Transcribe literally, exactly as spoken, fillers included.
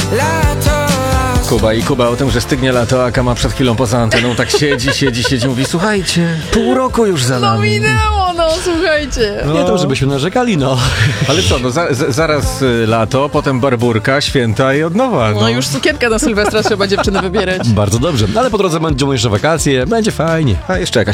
lato. Kuba i Kuba o tym, że stygnie lato, a Kama przed chwilą poza anteną tak siedzi, siedzi, siedzi, mówi: słuchajcie, pół roku już za No nami. minęło, no słuchajcie. Nie to, żebyśmy narzekali, no. Ale co, no za, za, zaraz y, lato, potem barburka, święta i od nowa. No, No już sukienkę na Sylwestra trzeba dziewczyny wybierać. Bardzo dobrze, ale po drodze będą jeszcze wakacje, będzie fajnie. A jeszcze jakaś